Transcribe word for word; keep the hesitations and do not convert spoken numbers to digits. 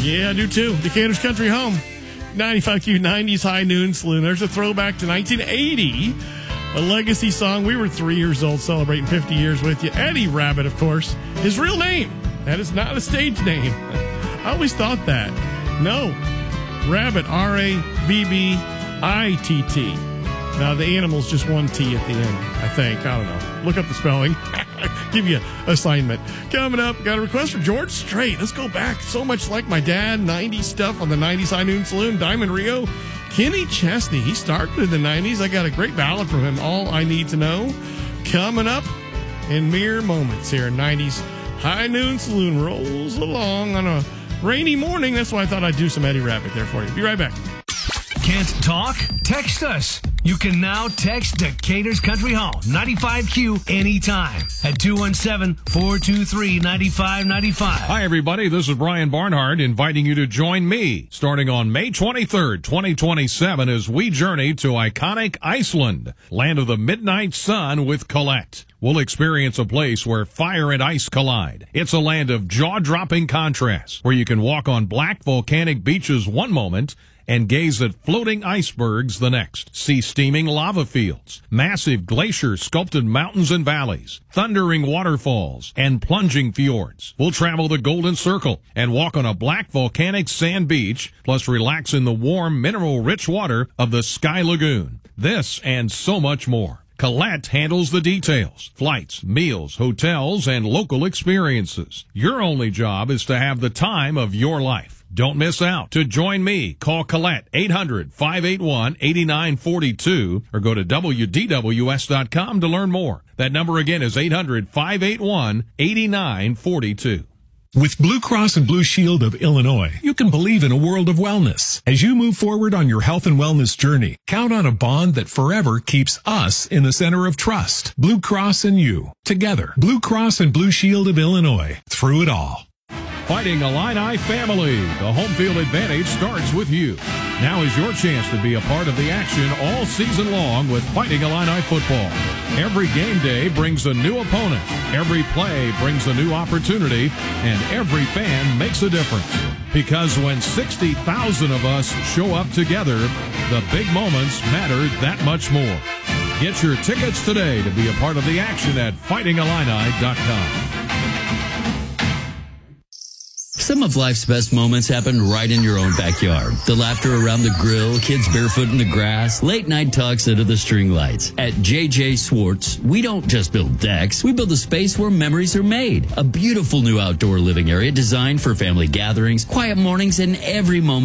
Yeah, I do too. Decatur's Country Home. ninety-five Q nineties High Noon Saloon. There's a throwback to nineteen eighty. A legacy song. We were three years old celebrating fifty years with you. Eddie Rabbitt, of course. His real name. That is not a stage name. I always thought that. No. Rabbitt, R A B B I T T. Now, the animal's just one T at the end, I think. I don't know. Look up the spelling. Give you an assignment. Coming up, got a request for George Strait. Let's go back. So much like my dad, nineties stuff on the nineties High Noon Saloon. Diamond Rio. Kenny Chesney. He started in the nineties. I got a great ballad from him, All I Need to Know. Coming up in mere moments here. nineties High Noon Saloon rolls along on a rainy morning. That's why I thought I'd do some Eddie Rabbitt there for you. Be right back. Can't talk? Text us. You can now text Decatur's Country Home, ninety-five Q, anytime at two one seven, four two three, nine five nine five. Hi, everybody. This is Brian Barnhart inviting you to join me starting on May twenty-third, twenty twenty-seven as we journey to iconic Iceland, land of the midnight sun with Colette. We'll experience a place where fire and ice collide. It's a land of jaw-dropping contrasts where you can walk on black volcanic beaches one moment and gaze at floating icebergs the next. See steaming lava fields, massive glacier-sculpted mountains and valleys, thundering waterfalls, and plunging fjords. We'll travel the Golden Circle and walk on a black volcanic sand beach, plus relax in the warm, mineral-rich water of the Sky Lagoon. This and so much more. Colette handles the details, flights, meals, hotels, and local experiences. Your only job is to have the time of your life. Don't miss out. To join me, call Colette eight hundred, five eight one, eight nine four two or go to W D W S dot com to learn more. That number again is eight hundred, five eight one, eight nine four two. With Blue Cross and Blue Shield of Illinois, you can believe in a world of wellness. As you move forward on your health and wellness journey, count on a bond that forever keeps us in the center of trust. Blue Cross and you, together. Blue Cross and Blue Shield of Illinois, through it all. Fighting Illini family. The home field advantage starts with you. Now is your chance to be a part of the action all season long with Fighting Illini football. Every game day brings a new opponent. Every play brings a new opportunity. And every fan makes a difference. Because when sixty thousand of us show up together, the big moments matter that much more. Get your tickets today to be a part of the action at fighting illini dot com. Some of life's best moments happen right in your own backyard. The laughter around the grill, kids barefoot in the grass, late night talks under the string lights. At J J Swartz, we don't just build decks, we build a space where memories are made. A beautiful new outdoor living area designed for family gatherings, quiet mornings, and every moment